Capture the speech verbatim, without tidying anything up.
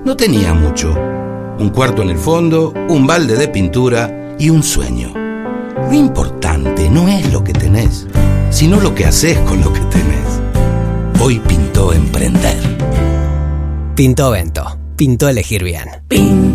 No tenía mucho. Un cuarto en el fondo, un balde de pintura y un sueño. Lo importante no es lo que tenés, sino lo que haces con lo que tenés. Hoy pintó emprender. Pintó Bento. Pintó elegir bien. Pinto.